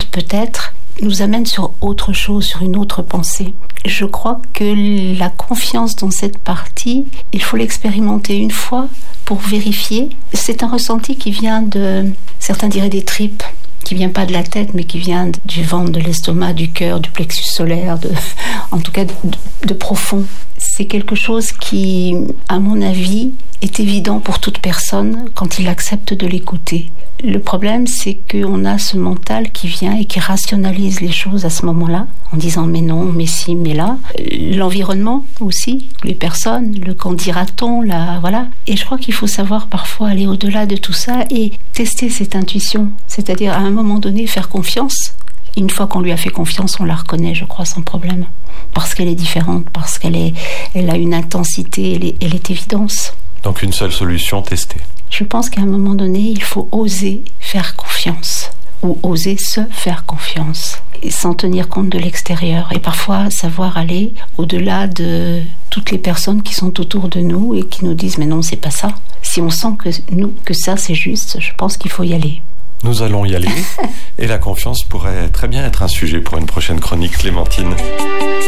peut-être, nous amène sur autre chose, sur une autre pensée. Je crois que la confiance dans cette partie, il faut l'expérimenter une fois pour vérifier. C'est un ressenti qui vient de, certains diraient des tripes, qui vient pas de la tête, mais qui vient du ventre, de l'estomac, du cœur, du plexus solaire, en tout cas de profond. C'est quelque chose qui, à mon avis, est évident pour toute personne quand il accepte de l'écouter. Le problème, c'est qu'on a ce mental qui vient et qui rationalise les choses à ce moment-là, en disant mais non, mais si, mais là. L'environnement aussi, les personnes, le qu'en dira-t-on, voilà. Et je crois qu'il faut savoir parfois aller au-delà de tout ça et tester cette intuition. C'est-à-dire, à un moment donné, faire confiance. Une fois qu'on lui a fait confiance, on la reconnaît, je crois, sans problème. Parce qu'elle est différente, parce qu'elle a une intensité, elle est évidence. Donc une seule solution, tester. Je pense qu'à un moment donné, il faut oser faire confiance ou oser se faire confiance et sans tenir compte de l'extérieur et parfois savoir aller au-delà de toutes les personnes qui sont autour de nous et qui nous disent mais non, c'est pas ça. Si on sent que ça c'est juste, je pense qu'il faut y aller. Nous allons y aller et la confiance pourrait très bien être un sujet pour une prochaine chronique, Clémentine.